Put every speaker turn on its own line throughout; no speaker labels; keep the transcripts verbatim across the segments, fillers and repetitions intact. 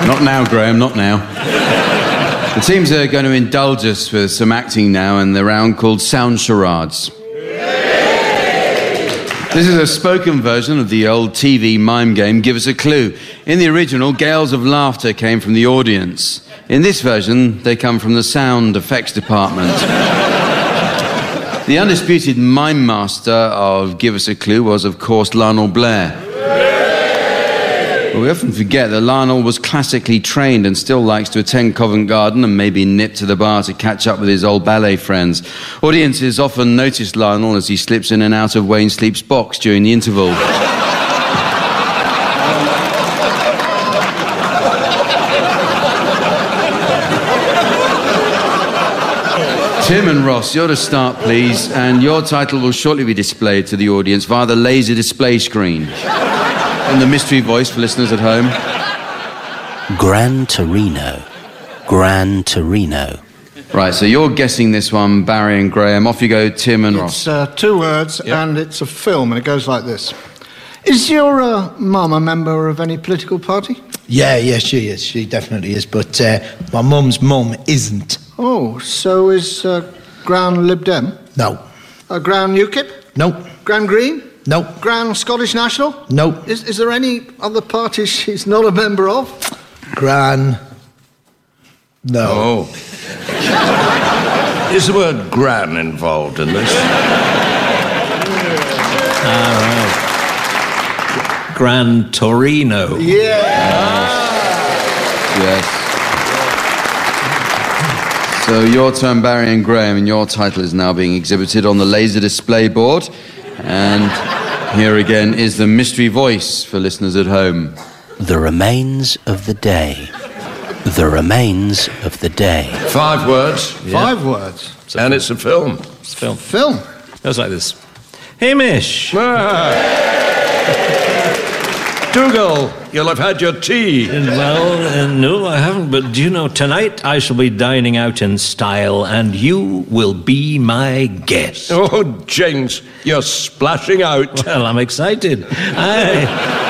Not now, Graham, not now. The teams are going to indulge us with some acting now in the round called Sound Charades. This is a spoken version of the old T V mime game, Give Us a Clue. In the original, gales of laughter came from the audience. In this version, they come from the sound effects department. The undisputed mime master of Give Us a Clue was, of course, Lionel Blair. But we often forget that Lionel was classically trained and still likes to attend Covent Garden and maybe nip to the bar to catch up with his old ballet friends. Audiences often notice Lionel as he slips in and out of Wayne Sleep's box during the interval. Tim and Ross, you're to start, please, and your title will shortly be displayed to the audience via the laser display screen. And the mystery voice for listeners at home.
Gran Torino. Gran Torino.
Right, so you're guessing this one, Barry and Graham. Off you go, Tim and Ross.
It's uh, two words,
Yep.
and it's a film, and it goes like this. Is your uh, mum a member of any political party?
Yeah, yeah, she is. She definitely is. But uh, my mum's mum isn't.
Oh, so is uh, Gran Lib Dem?
No.
Uh, Gran UKIP?
No.
Gran Green?
No.
Gran Scottish National?
No.
Is, is there any other party she's not a member of?
Gran... No.
Oh. Is the word gran involved in this?
All right. Gran Torino.
Yeah.
Yes. So your turn, Barry and Graham, and your title is now being exhibited on the laser display board. And here again is the mystery voice for listeners at home.
The remains of the day. The remains of the day.
Five words.
Five words.
And it's a film.
It's film.
Film.
Goes like this. Hamish.
Ah. Dougal, you'll have had your tea.
Well, uh, no, I haven't. But do you know, tonight I shall be dining out in style, and you will be my guest.
Oh, James, you're splashing out.
Well, I'm excited. I,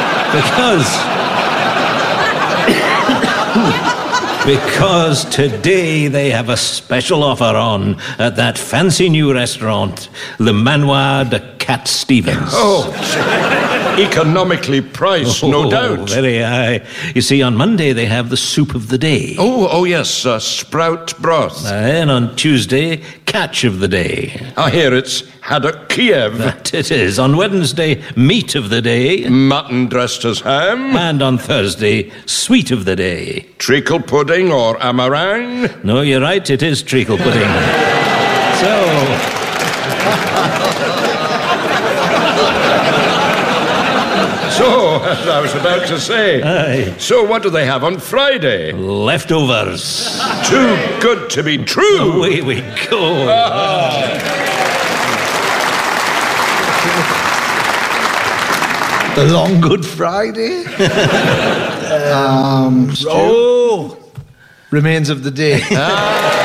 because... because today they have a special offer on at that fancy new restaurant, Le Manoir de Cat Stevens.
Oh, economically priced, no
Oh,
doubt.
Very high. You see, on Monday they have the soup of the day.
Oh, oh yes, uh, sprout broth.
Uh, and on Tuesday, catch of the day.
I hear it's haddock Kiev.
That it is. On Wednesday, meat of the day.
Mutton dressed as ham.
And on Thursday, sweet of the day.
Treacle pudding or amarang.
No, you're right, it is treacle pudding. So...
So, as I was about to say,
Aye.
so what do they have on Friday?
Leftovers.
Too good to be true.
Away we go.
The Long Good Friday.
Um,
Oh! Remains of the day.
Ah.